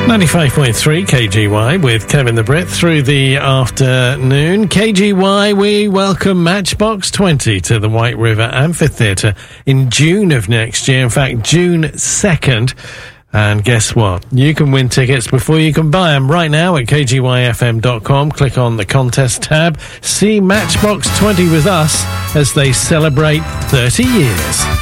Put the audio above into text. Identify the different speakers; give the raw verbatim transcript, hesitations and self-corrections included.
Speaker 1: ninety-five point three K G Y with Kevin the Brit through the afternoon. K G Y, we welcome Matchbox twenty to the White River Amphitheatre in June of next year. In fact, June second. And guess what? You can win tickets before you can buy them right now at k g y f m dot com. Click on the contest tab. See Matchbox twenty with us as they celebrate thirty years.